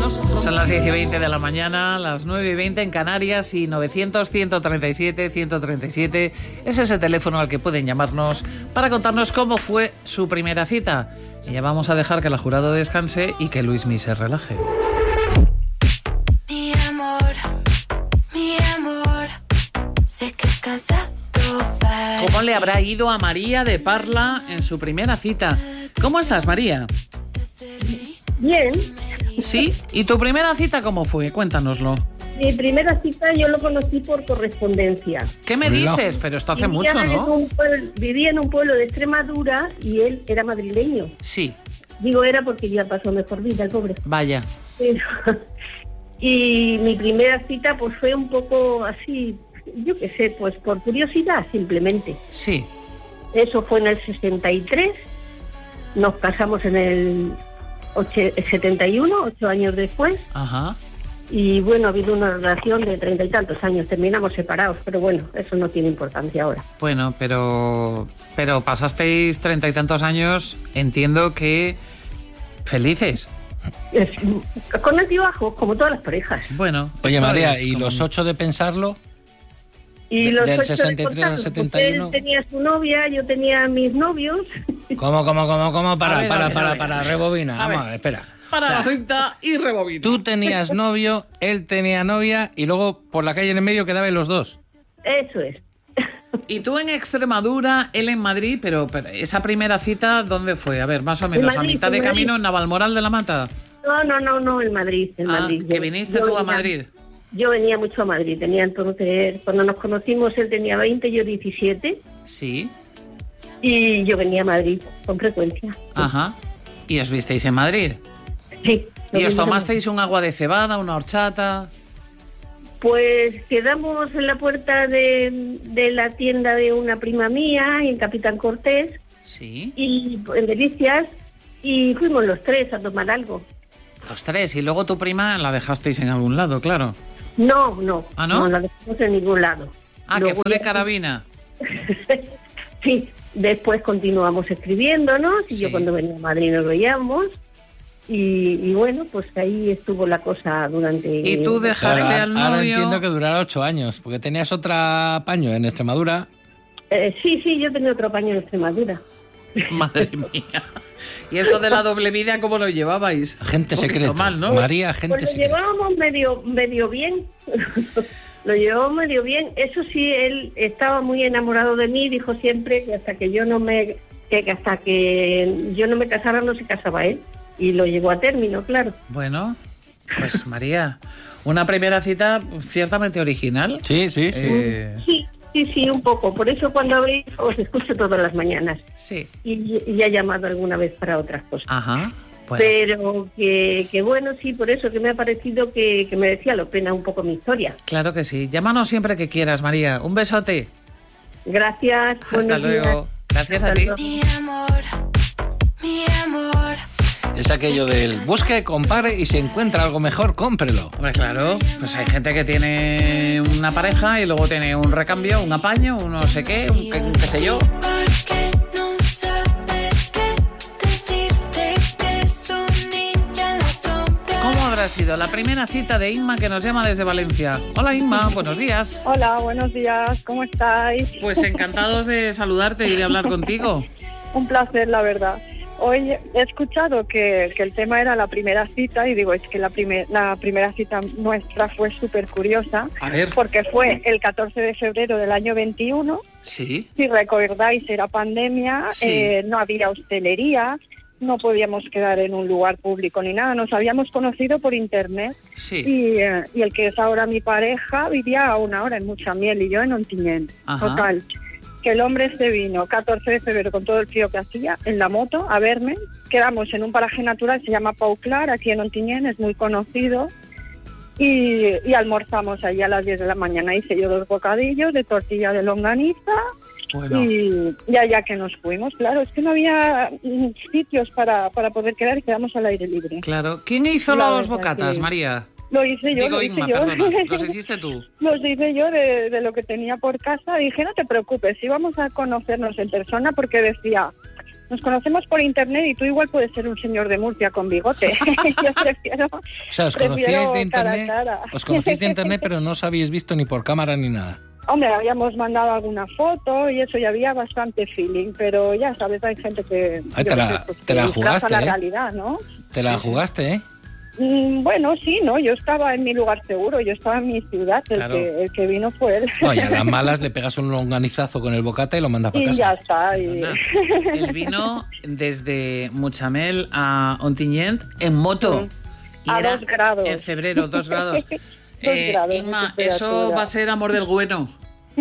Son las 10:20 de la mañana, las 9:20 en Canarias y 900-137-137 es ese teléfono al que pueden llamarnos para contarnos cómo fue su primera cita. Y ya vamos a dejar que la jurado descanse y que Luismi se relaje. Mi amor, sé que has cansado. ¿Cómo le habrá ido a María de Parla en su primera cita? ¿Cómo estás, María? Bien. ¿Sí? ¿Y tu primera cita cómo fue? Cuéntanoslo. Mi primera cita yo lo conocí por correspondencia. ¿Qué me dices? Pero esto hace mucho, ¿no? Vivía en un pueblo de Extremadura y él era madrileño. Sí. Digo era porque ya pasó mejor vida, el pobre. Vaya. Y mi primera cita pues fue un poco así, yo qué sé, pues por curiosidad simplemente. Sí. Eso fue en el 63. Nos casamos en el 71, 8 años después. Ajá. Y bueno, ha habido una relación de 30 y tantos años. Terminamos separados, pero bueno, eso no tiene importancia ahora. Bueno, pero pasasteis 30 y tantos años, entiendo que felices. Con altibajos, como todas las parejas. Bueno. Oye, María, ¿y los 8 de pensarlo? Y los del 8 63 al 71. Él tenía su novia, yo tenía mis novios. ¿Cómo? Para, rebobina. A ver. Vamos a ver, espera. Para la cinta y rebobina. Tú tenías novio, él tenía novia y luego por la calle en el medio quedaban los dos. Eso es. Y tú en Extremadura, él en Madrid, pero esa primera cita, ¿dónde fue? A ver, más o menos, Madrid, a mitad de Madrid. camino en Navalmoral de la Mata. No, en Madrid. Madrid. Que viniste tú a Madrid. Yo venía mucho a Madrid, tenía entonces, cuando nos conocimos él tenía 20, yo 17. Sí. Y yo venía a Madrid con frecuencia. Ajá. ¿Y os visteis en Madrid? Sí. ¿Y os tomasteis un agua de cebada, una horchata? Pues quedamos en la puerta de la tienda de una prima mía, en Capitán Cortés. Sí. Y en Delicias, y fuimos los tres a tomar algo. Los tres, y luego tu prima la dejasteis en algún lado, claro. No. ¿Ah, no? No la dejamos en ningún lado. Ah, Luego que fue de carabina. Sí, después continuamos escribiéndonos y Sí. yo cuando venía a Madrid nos veíamos y bueno, pues ahí estuvo la cosa durante... ¿Y tú dejaste Claro, al ahora novio? entiendo que durara 8 años, porque tenías otra paño en Extremadura. Sí, yo tenía otro paño en Extremadura. Madre mía. ¿Y esto de la doble vida cómo lo llevabais? Agente Un poquito secreto. mal, ¿no? María, agente Pues lo secreto. llevábamos medio bien. Lo llevamos medio bien. Eso sí, él estaba muy enamorado de mí, dijo siempre que hasta que yo no me casara no se casaba él. Y lo llevó a término, claro. Bueno, pues María, una primera cita ciertamente original. Sí. Sí, un poco. Por eso cuando habéis os escucho todas las mañanas. Sí. Y he llamado alguna vez para otras cosas. Ajá. Bueno. Pero que bueno, sí, por eso que me ha parecido que merecía la pena un poco mi historia. Claro que sí. Llámanos siempre que quieras, María. Un besote. Gracias. Hasta buenos días. luego. Gracias a Hasta ti. luego. Mi amor. Es aquello del busque, compare y si encuentra algo mejor, cómprelo. Hombre, claro, pues hay gente que tiene una pareja y luego tiene un recambio, un apaño, un no sé qué, un qué sé yo. Porque no sabes qué decirte que soy niña en la sombra. ¿Cómo habrá sido la primera cita de Inma que nos llama desde Valencia? Hola Inma, buenos días. Hola, buenos días, ¿cómo estáis? Pues encantados de saludarte y de hablar contigo. Un placer, la verdad. Hoy he escuchado que el tema era la primera cita y digo, es que la primera cita nuestra fue súper curiosa. A ver. Porque fue el 14 de febrero del año 21. Sí. Si recordáis, era pandemia, Sí. No había hostelería, no podíamos quedar en un lugar público ni nada. Nos habíamos conocido por internet. Sí. Y el que es ahora mi pareja vivía a 1 hora en Muchamiel y yo en Ontinyent. Ajá. Total, que el hombre se vino 14 de febrero con todo el frío que hacía en la moto a verme. Quedamos en un paraje natural, se llama Pau Clar, aquí en Ontinyent, es muy conocido. Y almorzamos allí a las 10 de la mañana. Hice yo 2 bocadillos de tortilla de longaniza. Bueno. Y allá que nos fuimos, claro, es que no había sitios para poder quedar y quedamos al aire libre. Claro. ¿Quién hizo La los verdad, bocatas, sí. María? Lo hice yo, Digo lo Inma, hice yo. perdona. ¿Los hiciste tú? Los hice yo de lo que tenía por casa. Dije, no te preocupes, íbamos a conocernos en persona porque decía, nos conocemos por internet y tú igual puedes ser un señor de Murcia con bigote. Yo prefiero... O sea, os conocíais de internet, os conocéis de internet, pero no os habéis visto ni por cámara ni nada. Hombre, habíamos mandado alguna foto y eso, y había bastante feeling, pero ya sabes, hay gente que... Ay, yo te la- qué sé, pues, te la que disfraza jugaste, la ¿eh? realidad, ¿no? Te la jugaste, ¿eh? Bueno, sí, ¿no? Yo estaba en mi lugar seguro, yo estaba en mi ciudad, Claro. el que vino fue él. No, y a las malas le pegas un longanizazo con el bocata y lo mandas para Y casa. ya está. Y... Anda. Él vino desde Muchamel a Ontinyent en moto. Y A era 2 grados. En febrero, 2 grados. 2 grados de Inma, temperatura. eso va a ser amor del bueno.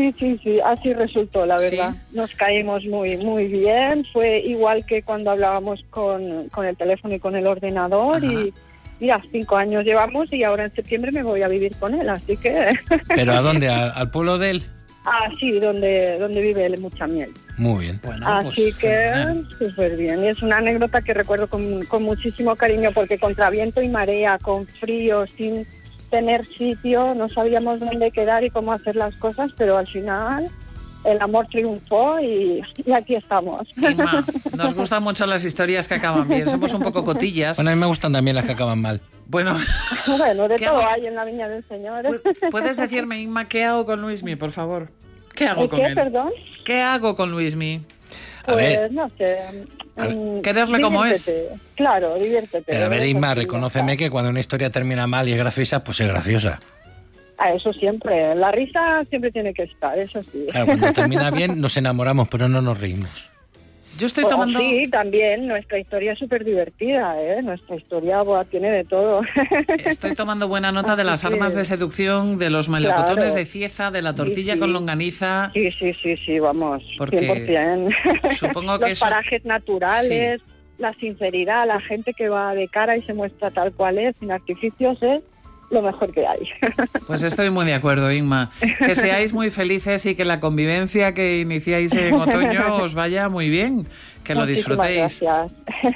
Sí, así resultó, la verdad. Sí. Nos caímos muy bien. Fue igual que cuando hablábamos con el teléfono y con el ordenador. Ajá. Y mira, 5 años llevamos y ahora en septiembre me voy a vivir con él, así que... ¿Pero a dónde? ¿Al pueblo de él? Sí, donde vive él en Muchamiel. Muy bien. Bueno, Así pues, que fenomenal. súper bien. Y es una anécdota que recuerdo con muchísimo cariño porque contra viento y marea, con frío, sin tener sitio, no sabíamos dónde quedar y cómo hacer las cosas, pero al final el amor triunfó y aquí estamos. Inma, nos gustan mucho las historias que acaban bien. Somos un poco cotillas. Bueno, a mí me gustan también las que acaban mal. Bueno, Bueno, de ¿Qué todo hago? hay en la Viña del Señor. ¿puedes decirme, Inma, qué hago con Luismi, por favor? ¿Qué hago ¿El con qué, él? perdón? ¿Qué hago con Luismi? A ver. Pues no sé. Quererle como es. diviértete. Claro, diviértete. Pero a ver, Eso Inma, sí, reconóceme ya que cuando una historia termina mal y es graciosa, pues es graciosa. está. Eso siempre. La risa siempre tiene que estar, eso sí. Claro, cuando termina bien nos enamoramos, pero no nos reímos. Yo estoy Oh, tomando... sí, también. Nuestra historia es súper divertida, ¿eh? Nuestra historia tiene de todo. Estoy tomando buena nota de las Así que- armas de seducción, de los melocotones Claro. de Cieza, de la tortilla Sí, sí. con longaniza. Sí, vamos. Porque 100%. supongo que Los eso- parajes naturales, la sinceridad, la gente que va de cara y se muestra tal cual es, sin artificios, es lo mejor que hay. Pues estoy muy de acuerdo, Inma. Que seáis muy felices y que la convivencia que iniciáis en otoño os vaya muy bien. Que lo Muchísimas disfrutéis. Gracias.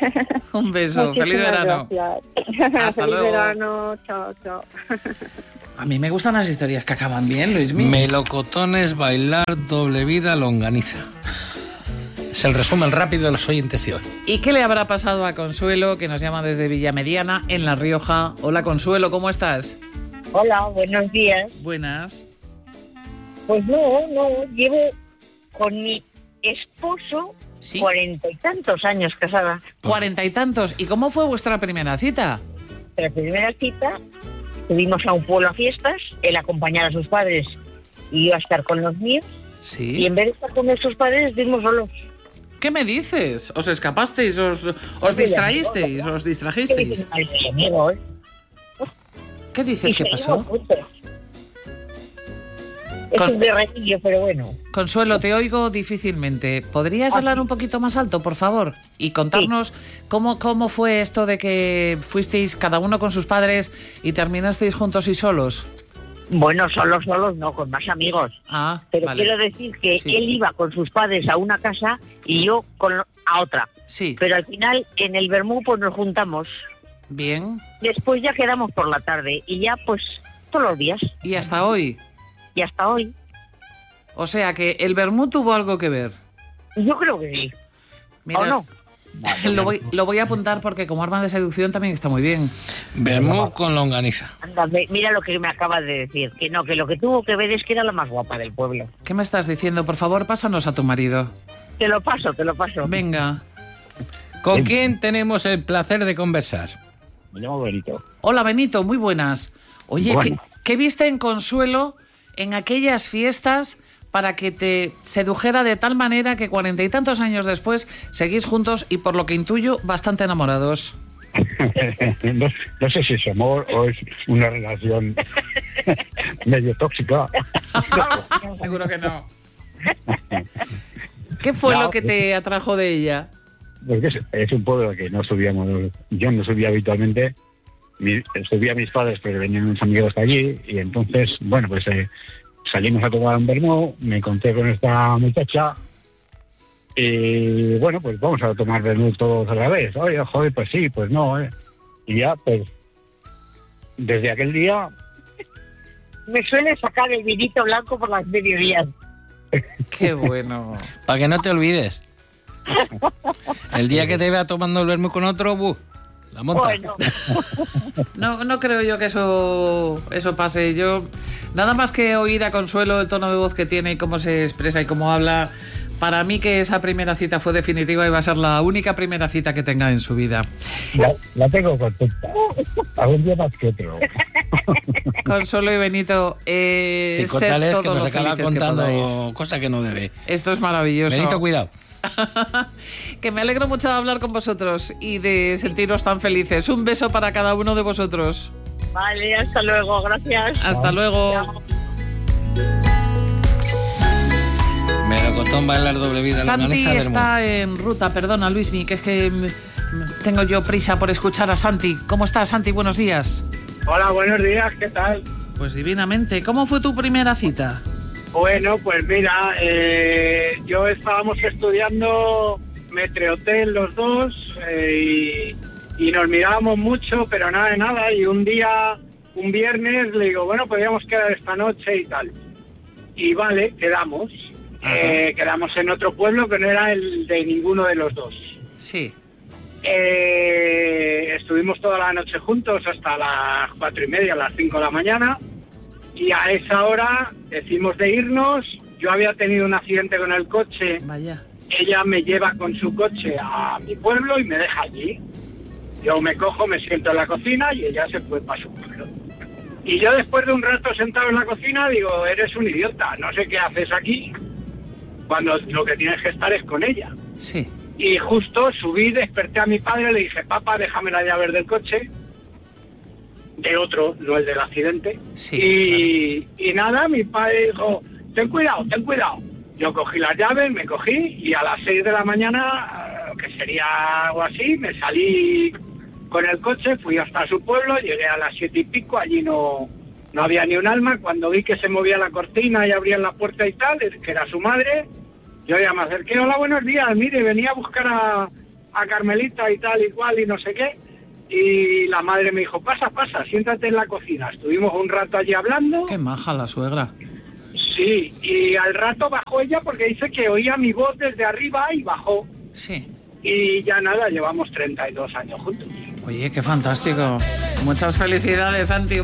Un beso. Feliz Muchísimas verano. Gracias. Hasta Feliz luego. verano. Chao, chao. A mí me gustan las historias que acaban bien, Luismi. Melocotones, bailar, doble vida, longaniza. Es el resumen rápido de los oyentes de hoy. ¿Y qué le habrá pasado a Consuelo, que nos llama desde Villamediana, en La Rioja? Hola, Consuelo, ¿cómo estás? Hola, buenos días. Buenas. Pues no, llevo con mi esposo Sí. 40 y tantos años casada. 40 y tantos. ¿Y cómo fue vuestra primera cita? La primera cita, subimos a un pueblo a fiestas, él acompañar a sus padres y yo a estar con los míos, y Sí. en vez de estar con nuestros padres, estuvimos solos. ¿Qué me dices? ¿Os escapasteis? ¿Os distraísteis? ¿Os distrajisteis? Ay, amigos. ¿Qué dices Y que seguimos pasó? juntos. Es Con- un berretillo, pero bueno. Consuelo, te oigo difícilmente. ¿Podrías hablar un poquito más alto, por favor? Y contarnos cómo fue esto de que fuisteis cada uno con sus padres y terminasteis juntos y solos. Bueno, solos no, con más amigos. Ah, Pero vale. quiero decir que Sí. él iba con sus padres a una casa y yo a otra. Sí, Pero al final en el vermú pues nos juntamos. bien. Después ya quedamos por la tarde y ya pues todos los días Y hasta hoy. y hasta hoy. O sea que el vermú tuvo algo que ver. Yo creo que sí. Mira, ¿O no? lo voy a apuntar porque como arma de seducción también está muy bien. Vermú con longaniza. Anda, mira lo que me acabas de decir. Que no, que lo que tuvo que ver es que era la más guapa del pueblo. ¿Qué me estás diciendo? Por favor, pásanos a tu marido. Te lo paso. Venga. ¿Con quién tenemos el placer de conversar? Me llamo Benito. Hola, Benito, muy buenas. Oye, Bueno. ¿qué viste en Consuelo en aquellas fiestas para que te sedujera de tal manera que 40 y tantos años después seguís juntos y, por lo que intuyo, bastante enamorados? no sé si es amor o es una relación medio tóxica. Seguro que no. ¿Qué fue No, lo que te atrajo de ella? Porque es un pueblo que no subíamos, yo no subía habitualmente, subía a mis padres pero venían unos amigos de allí y entonces, bueno, pues salimos a tomar un vermú, me encontré con esta muchacha y bueno, pues vamos a tomar vermú todos a la vez. Oye, joder, pues sí, pues no, Y ya, pues, desde aquel día, Me suele sacar el vinito blanco por las mediodías. Qué bueno. Para que no te olvides. El día que te vea tomando el vermú con otro, la monta. Bueno, No creo yo que eso pase. Yo, nada más que oír a Consuelo el tono de voz que tiene y cómo se expresa y cómo habla, para mí que esa primera cita fue definitiva y va a ser la única primera cita que tenga en su vida. La tengo contenta. Algún día más que otro. Consuelo y Benito, Sí, sed cortales que todos nos lo acaba felices que podáis. contando cosas que no debe. Esto es maravilloso. Benito, cuidado. Que me alegro mucho de hablar con vosotros y de sentiros tan felices. Un beso para cada uno de vosotros. vale, hasta luego, gracias. Hasta luego. Melocotón, bailar doble vida. Santi longaniza, vermú. está en ruta, perdona Luismi, que es que tengo yo prisa por escuchar a Santi. ¿Cómo estás, Santi? Buenos días. Hola, buenos días, ¿qué tal? Pues divinamente. ¿Cómo fue tu primera cita? Bueno, pues mira, yo estábamos estudiando Metrehotel los dos y nos mirábamos mucho, pero nada de nada. Y un viernes, le digo, bueno, podríamos quedar esta noche y tal. Y vale, quedamos. Quedamos en otro pueblo que no era el de ninguno de los dos. Sí. Estuvimos toda la noche juntos hasta las 4:30, las 5 de la mañana. Y a esa hora decimos de irnos. Yo había tenido un accidente con el coche. Vaya. Ella me lleva con su coche a mi pueblo y me deja allí. Yo me cojo, me siento en la cocina y ella se fue para su pueblo. Y yo después de un rato sentado en la cocina digo, eres un idiota, no sé qué haces aquí, cuando lo que tienes que estar es con ella. Sí. Y justo subí, desperté a mi padre, le dije, papá, déjame la llave del coche, de otro, no el del accidente. Sí, Y nada, mi padre dijo, ten cuidado, ten cuidado. Yo cogí las llaves, me cogí y a las 6 de la mañana, que sería algo así, me salí con el coche, fui hasta su pueblo, llegué a las 7 y pico, allí no había ni un alma. Cuando vi que se movía la cortina y abrían la puerta y tal, que era su madre, yo ya me acerqué, hola, buenos días, mire, venía a buscar a Carmelita y tal y cual y no sé qué. Y la madre me dijo, pasa, siéntate en la cocina. Estuvimos un rato allí hablando. Qué maja la suegra. Sí, y al rato bajó ella porque dice que oía mi voz desde arriba y bajó. Sí. Y ya nada, llevamos 32 años juntos. Oye, qué fantástico. Muchas felicidades, Santi.